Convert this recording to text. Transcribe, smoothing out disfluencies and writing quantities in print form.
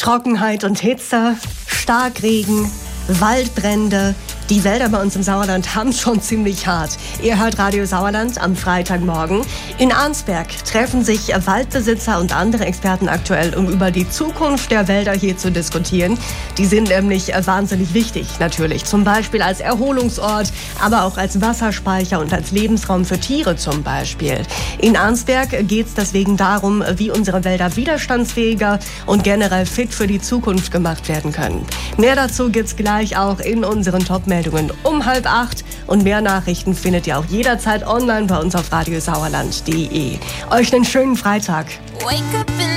Trockenheit und Hitze, Starkregen, Waldbrände. Die Wälder bei uns im Sauerland haben schon ziemlich hart. Ihr hört Radio Sauerland am Freitagmorgen. In Arnsberg treffen sich Waldbesitzer und andere Experten aktuell, um über die Zukunft der Wälder hier zu diskutieren. Die sind nämlich wahnsinnig wichtig, natürlich. Zum Beispiel als Erholungsort, aber auch als Wasserspeicher und als Lebensraum für Tiere zum Beispiel. In Arnsberg geht es deswegen darum, wie unsere Wälder widerstandsfähiger und generell fit für die Zukunft gemacht werden können. Mehr dazu gibt's gleich auch in unseren Top-Meldungen um 7:30 und mehr Nachrichten findet ihr auch jederzeit online bei uns auf radiosauerland.de. Euch einen schönen Freitag.